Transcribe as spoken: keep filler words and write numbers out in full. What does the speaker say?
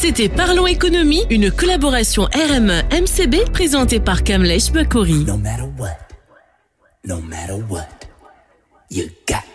C'était Parlons Économie, une collaboration R M E M C B présentée par Kamlesh Bakouri. No matter what, no matter what, you got